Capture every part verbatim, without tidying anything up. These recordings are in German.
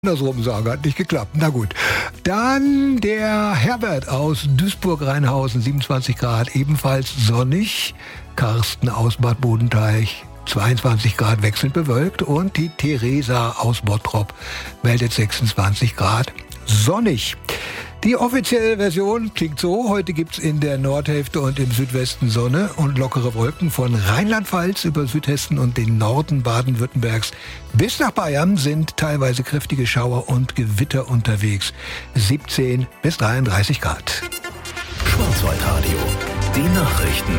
Andersrum sagen, hat nicht geklappt. Na gut. Dann der Herbert aus Duisburg-Rheinhausen, siebenundzwanzig Grad, ebenfalls sonnig. Carsten aus Bad Bodenteich, zweiundzwanzig Grad, wechselnd bewölkt. Und die Theresa aus Bottrop meldet sechsundzwanzig Grad, sonnig. Die offizielle Version klingt so: Heute gibt's in der Nordhälfte und im Südwesten Sonne und lockere Wolken. Von Rheinland-Pfalz über Südhessen und den Norden Baden-Württembergs bis nach Bayern sind teilweise kräftige Schauer und Gewitter unterwegs. siebzehn bis dreiunddreißig Grad. Schwarzwaldradio, die Nachrichten.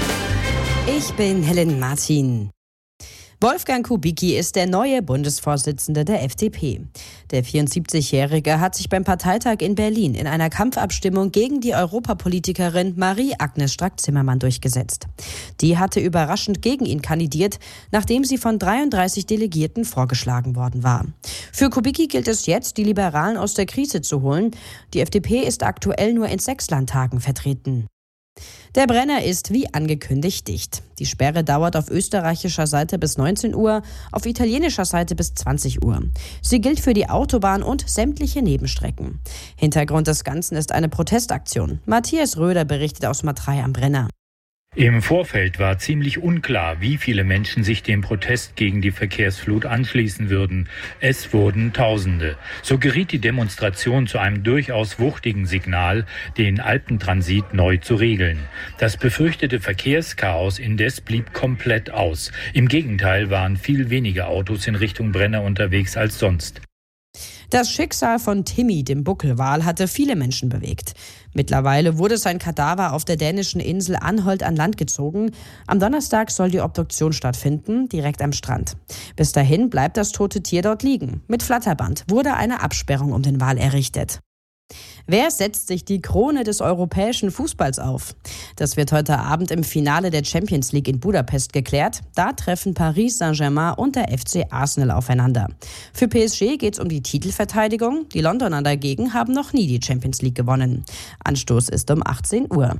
Ich bin Helen Martin. Wolfgang Kubicki ist der neue Bundesvorsitzende der F D P. Der vierundsiebzigjährige hat sich beim Parteitag in Berlin in einer Kampfabstimmung gegen die Europapolitikerin Marie-Agnes Strack-Zimmermann durchgesetzt. Die hatte überraschend gegen ihn kandidiert, nachdem sie von dreiunddreißig Delegierten vorgeschlagen worden war. Für Kubicki gilt es jetzt, die Liberalen aus der Krise zu holen. Die F D P ist aktuell nur in sechs Landtagen vertreten. Der Brenner ist wie angekündigt dicht. Die Sperre dauert auf österreichischer Seite bis neunzehn Uhr, auf italienischer Seite bis zwanzig Uhr. Sie gilt für die Autobahn und sämtliche Nebenstrecken. Hintergrund des Ganzen ist eine Protestaktion. Matthias Röder berichtet aus Matrei am Brenner. Im Vorfeld war ziemlich unklar, wie viele Menschen sich dem Protest gegen die Verkehrsflut anschließen würden. Es wurden Tausende. So geriet die Demonstration zu einem durchaus wuchtigen Signal, den Alpentransit neu zu regeln. Das befürchtete Verkehrschaos indes blieb komplett aus. Im Gegenteil waren viel weniger Autos in Richtung Brenner unterwegs als sonst. Das Schicksal von Timmy, dem Buckelwal, hatte viele Menschen bewegt. Mittlerweile wurde sein Kadaver auf der dänischen Insel Anholt an Land gezogen. Am Donnerstag soll die Obduktion stattfinden, direkt am Strand. Bis dahin bleibt das tote Tier dort liegen. Mit Flatterband wurde eine Absperrung um den Wal errichtet. Wer setzt sich die Krone des europäischen Fußballs auf? Das wird heute Abend im Finale der Champions League in Budapest geklärt. Da treffen Paris Saint-Germain und der F C Arsenal aufeinander. Für P S G geht es um die Titelverteidigung. Die Londoner dagegen haben noch nie die Champions League gewonnen. Anstoß ist um achtzehn Uhr.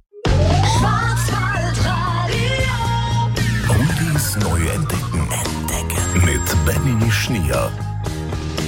Oldies neu entdecken. Entdecken. Mit Benny Schnier.